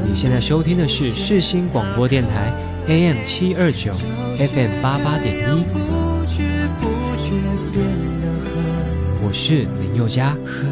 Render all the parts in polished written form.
你现在收听的是世新广播电台 AM 729 FM 88.1，我是林宥嘉。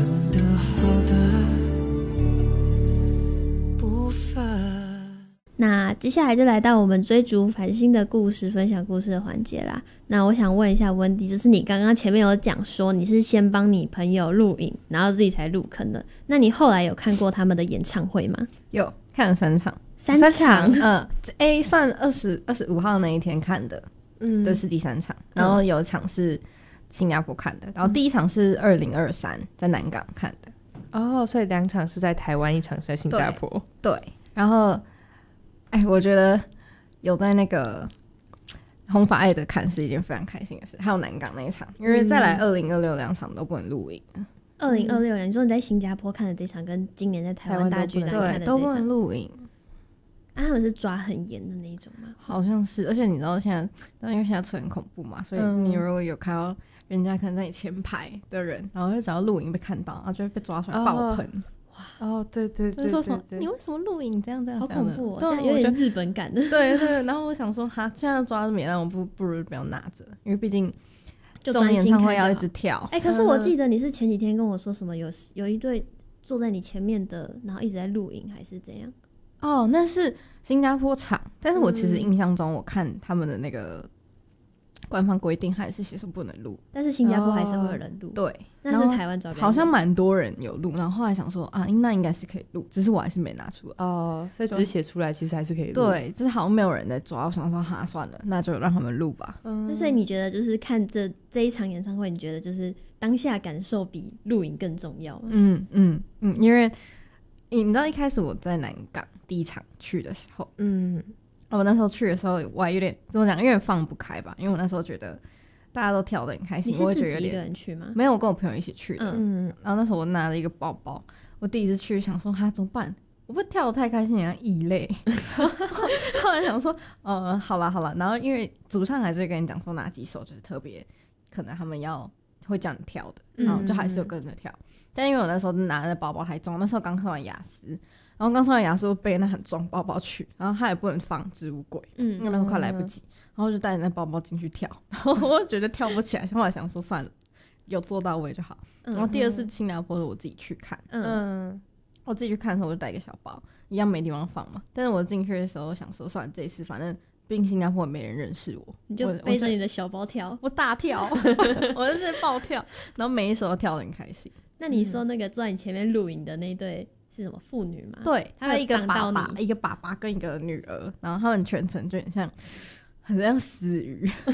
那接下来就来到我们追逐繁星的故事分享故事的环节啦。那我想问一下温迪，就是你刚刚前面有讲说你是先帮你朋友录影然后自己才入坑的，那你后来有看过他们的演唱会吗？ 有，看了3场。 3场 ？A 算25号那一天看的，这是第3场，然后有一场是新加坡看的，然后第一场是2023在南港看的。 哦，所以2场是在台湾，1场是在新加坡。 对，然后我觉得有在那个红发爱的看是一件非常开心的事，还有南港那一场，因为再来2026 2场都不能录影。 2026年，你说你在新加坡看的这场跟今年在台湾大巨蛋看的这场都不能录影啊？他们是抓很严的那一种吗？ 好像是，而且你知道现在因为现在车很恐怖嘛，所以你如果有看到人家可能在你前排的人，然后就只要录影被看到，然后就会被抓出来爆喷。 哦，对对对， 就是说什么你为什么录影这样好恐怖这样有点日本感的。 对对，然后我想说哈，现在抓着免让我不如不要拿着，因为毕竟就这种演唱会要一直跳。 可是我记得你是前几天跟我说什么有一对坐在你前面的，然后一直在录影还是怎样？ 哦，那是新加坡场，但是我其实印象中我看他们的那个官方规定还是写说不能录， 但是新加坡还是会有人录。 对， 那是台湾抓好像蛮多人有录，然后后来想说啊，那应该是可以录，只是我还是没拿出来。 哦，所以只是写出来，其实还是可以录。 对，就是好像没有人在抓，我想说哈，算了，那就让他们录吧。 那所以你觉得就是看这一场演唱会，你觉得就是当下感受比录影更重要吗？ 因为你知道一开始我在南港第一场去的时候，我那时候去的时候我还有点怎么讲，有点放不开吧，因为我那时候觉得大家都跳得很开心。 你是我会觉得自己一个人去吗？ 没有，我跟我朋友一起去的。然后那时候我拿了一个包包，我第一次去想说哈怎么办，我不跳得太开心，像异类。后来想说好啦，然后因为主唱还是会跟你讲说哪几首就是特别可能他们会叫你跳的，然后就还是有跟着跳。但因为我那时候拿的包包太重，那时候刚上完雅思，然后刚上完雅思我背那很重包包去，然后它也不能放置物柜，因为那时候快来不及，然后就带着那包包进去跳，然后我就觉得跳不起来，后来想说算了，有做到位就好。然后第二次新加坡的我自己去看，我自己去看的时候我就带一个小包，一样没地方放嘛，但是我进去的时候想说算了，这一次反正毕竟新加坡也没人认识我， 你就背着你的小包跳， 我大跳，我就在暴跳，然后每一首都跳得很开心。 那你说那个坐在你前面录影的那对是什么父女吗？ 对， 他一个爸爸跟一个女儿，然后他们全程就很像死鱼，